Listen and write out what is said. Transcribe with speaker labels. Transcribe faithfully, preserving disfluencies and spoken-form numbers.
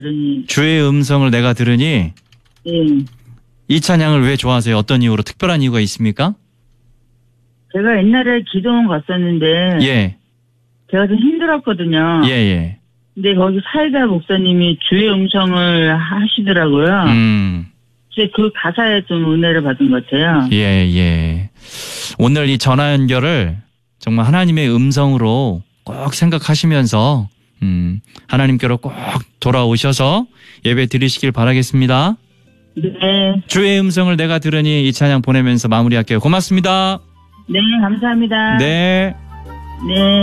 Speaker 1: 들으니.
Speaker 2: 주의 음성을 내가 들으니.
Speaker 1: 예.
Speaker 2: 이 찬양을 왜 좋아하세요? 어떤 이유로? 특별한 이유가 있습니까?
Speaker 1: 제가 옛날에 기도원 갔었는데.
Speaker 2: 예.
Speaker 1: 제가 좀 힘들었거든요.
Speaker 2: 예, 예.
Speaker 1: 근데 거기 사이다 목사님이 주의 음성을 하시더라고요.
Speaker 2: 음.
Speaker 1: 그래서 그 가사에 좀 은혜를 받은 것 같아요.
Speaker 2: 예, 예. 오늘 이 전화 연결을 정말 하나님의 음성으로 꼭 생각하시면서, 음, 하나님께로 꼭 돌아오셔서 예배 드리시길 바라겠습니다.
Speaker 1: 네.
Speaker 2: 주의 음성을 내가 들으니 이 찬양 보내면서 마무리할게요. 고맙습니다.
Speaker 1: 네, 감사합니다.
Speaker 2: 네.
Speaker 1: 네.